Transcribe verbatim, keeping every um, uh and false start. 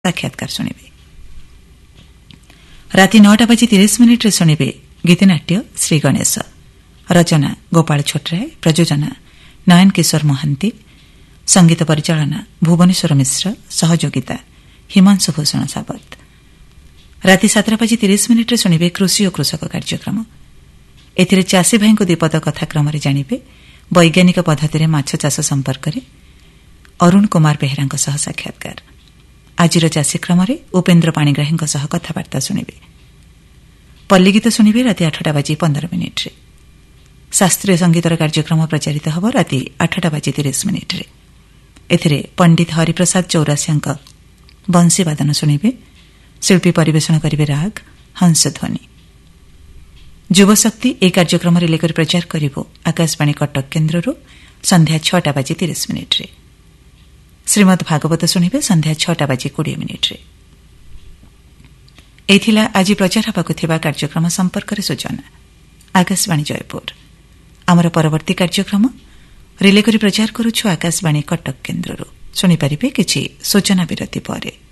साक्षात्कार शुणिबे। राति नौटा बजी तीस मिनिट रे शुणिबे गीतनाट्य श्री गणेश। रचना गोपाल छोटराय, प्रयोजना नयन किशोर महांती, संगीत परिचालना भुवनेश्वर मिश्र, सहयोगिता हिमांशु भूषण सावत। राति सातटा बजी तीस मिनिट रे शुणिबे कृषि और कृषक कार्यक्रम। एथिरे चाषी भाई को दीपद कथाक्रम जानिबे वैज्ञानिक पद्धति माछ चाष संपर्क में अरुण कुमार बेहरा साक्षात्कार। आजिर चाषी क्रम उपेन्द्र पाणिग्राही कथबार्ता शुणिबे। पल्लीगीत शुणिबे राति आठटा बाजी पंदर मिनिट रे। शास्त्रीय संगीतर कार्यक्रम प्रचारित हब राति आठटा बाजी तीस मिनिट रे। एथिरे पंडित हरिप्रसाद चौरासिया बंशीवादन शुणिबे। शिल्पी परिवेषण करिवे राग हंसध्वनि। युवशक्ति ए कार्यक्रम लेकर प्रचार करिबो आकाशवाणी कटक केन्द्रରୁ संध्या छटा बाजी तीस मिनिट रे। श्रीमद भागवत शुणिबे संध्या छटा बाजी कोड़े मिनिट रे। एथिला आज प्रचार हेबाकु थिबा कार्यक्रम संपर्क रे सूचना। आकाशवाणी जयपुर आमर परवर्ती कार्यक्रम रिले करी प्रचार करूछु आकाशवाणी कटक केन्द्रରୁ। शुणी परिबे किछि सूचना विरति परे।